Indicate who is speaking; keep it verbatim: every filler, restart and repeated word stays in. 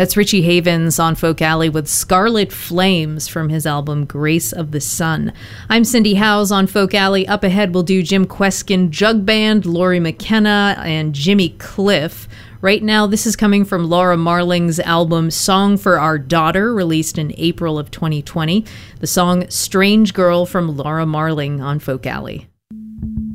Speaker 1: That's Richie Havens on Folk Alley with Scarlet Flames from his album Grace of the Sun. I'm Cindy Howes on Folk Alley. Up ahead, we'll do Jim Kweskin Jug Band, Laurie McKenna, and Jimmy Cliff. Right now, this is coming from Laura Marling's album Song for Our Daughter, released in April of twenty twenty. The song Strange Girl from Laura Marling on Folk Alley.